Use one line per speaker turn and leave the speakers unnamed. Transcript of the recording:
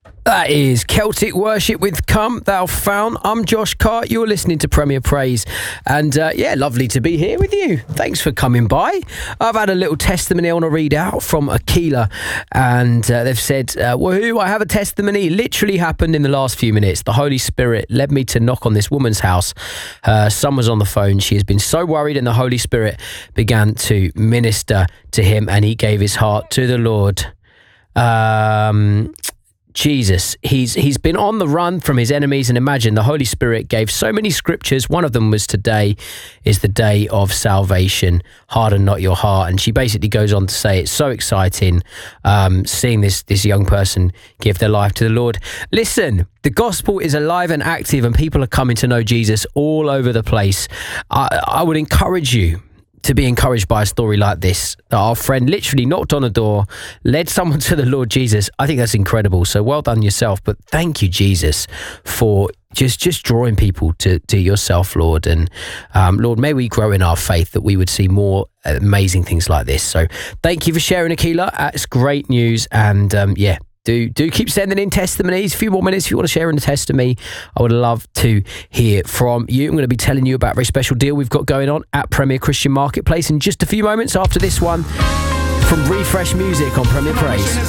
That is Celtic Worship with Come Thou Fount. I'm Josh Cart. You're listening to Premier Praise. And lovely to be here with you. Thanks for coming by. I've had a little testimony I want to read out from Aquila. And they've said, woohoo, I have a testimony. It literally happened in the last few minutes. The Holy Spirit led me to knock on this woman's house. Her son was on the phone. She has been so worried, and the Holy Spirit began to minister to him, and he gave his heart to the Lord. Jesus, he's been on the run from his enemies, and imagine the Holy Spirit gave so many scriptures. One of them was today is the day of salvation. Harden not your heart. And she basically goes on to say it's so exciting seeing this young person give their life to the Lord. Listen, the gospel is alive and active, and people are coming to know Jesus all over the place. I would encourage you to be encouraged by a story like this. Our friend literally knocked on a door, led someone to the Lord Jesus. I think that's incredible. So well done yourself. But thank you, Jesus, for just drawing people to yourself, Lord. And Lord, may we grow in our faith that we would see more amazing things like this. So thank you for sharing, Aquila. It's great news. And Do keep sending in testimonies. A few more minutes if you want to share in a testimony. I would love to hear from you. I'm going to be telling you about a very special deal we've got going on at Premier Christian Marketplace in just a few moments after this one from Refresh Music on Premier Praise.